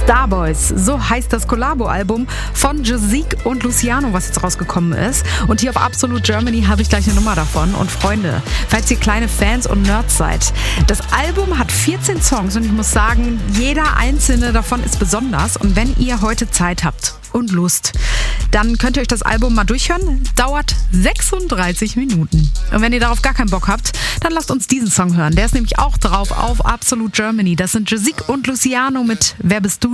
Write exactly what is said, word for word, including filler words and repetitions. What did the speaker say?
Starboys, so heißt das Kollabo-Album von Joseque und Luciano, was jetzt rausgekommen ist. Und hier auf Absolute Germany habe ich gleich eine Nummer davon. Und Freunde, falls ihr kleine Fans und Nerds seid, das Album hat vierzehn Songs und ich muss sagen, jeder einzelne davon ist besonders. Und wenn ihr heute Zeit habt und Lust, dann könnt ihr euch das Album mal durchhören. Dauert sechsunddreißig Minuten. Und wenn ihr darauf gar keinen Bock habt, dann lasst uns diesen Song hören. Der ist nämlich auch drauf auf Absolute Germany. Das sind Joseque und Luciano mit Wer bist du?